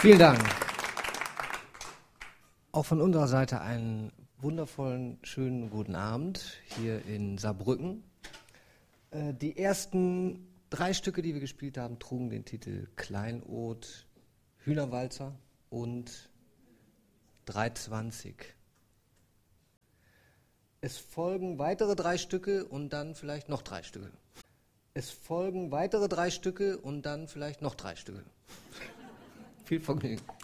Vielen Dank. Auch von unserer Seite einen wundervollen, schönen guten Abend hier in Saarbrücken. Die ersten 3 Stücke, die wir gespielt haben, trugen den Titel Kleinod, Hühnerwalzer und 320. Es folgen weitere 3 Stücke und dann vielleicht noch 3 Stücke. Es folgen weitere 3 Stücke und dann vielleicht noch 3 Stücke. Viel Vergnügen.